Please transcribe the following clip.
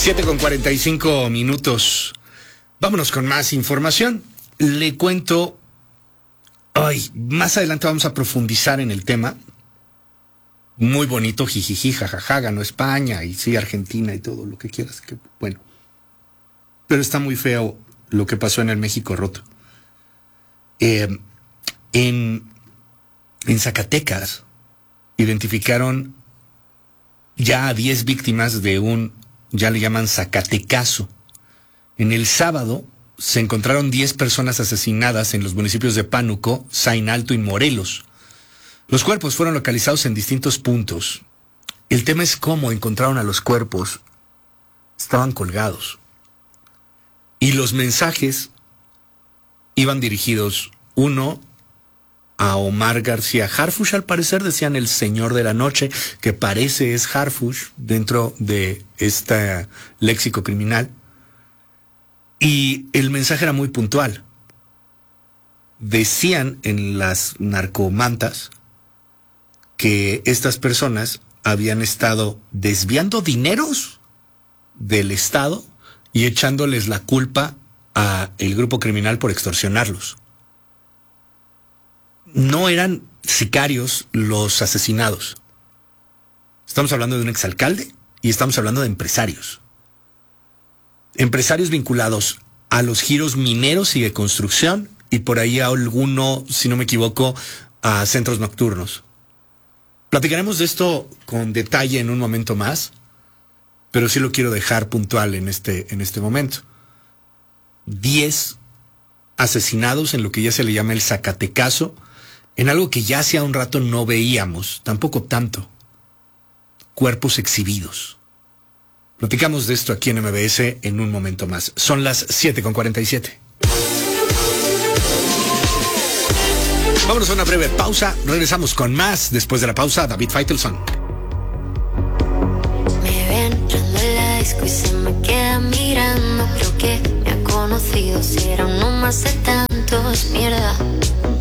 7:45. Vámonos con más información. Le cuento. Más adelante vamos a profundizar en el tema. Muy bonito, jijiji, jajaja, ganó España y sí, Argentina y todo lo que quieras. Bueno. Pero está muy feo lo que pasó en el México roto. En Zacatecas identificaron ya a 10 víctimas de un, ya le llaman Zacatecazo. En el sábado se encontraron 10 personas asesinadas en los municipios de Pánuco, Zain Alto y Morelos. Los cuerpos fueron localizados en distintos puntos. El tema es cómo encontraron a los cuerpos. Estaban colgados. Y los mensajes iban dirigidos, uno, a Omar García Harfuch, al parecer decían el señor de la noche, que parece es Harfuch dentro de este léxico criminal. Y el mensaje era muy puntual. Decían en las narcomantas que estas personas habían estado desviando dineros del Estado y echándoles la culpa a el grupo criminal por extorsionarlos. No eran sicarios los asesinados. Estamos hablando de un exalcalde y estamos hablando de empresarios. Empresarios vinculados a los giros mineros y de construcción y por ahí a alguno, si no me equivoco, a centros nocturnos. Platicaremos de esto con detalle en un momento más, pero sí lo quiero dejar puntual en este momento. 10 asesinados en lo que ya se le llama el Zacatecazo, en algo que ya hacía un rato no veíamos, tampoco tanto. Cuerpos exhibidos. Platicamos de esto aquí en MBS en un momento más. Son las 7:47. Vámonos a una breve pausa. Regresamos con más. Después de la pausa, David Faitelson. Me ven entrando en la disco y se me queda mirando. Creo que me ha conocido. Si era uno más de tantos, mierda.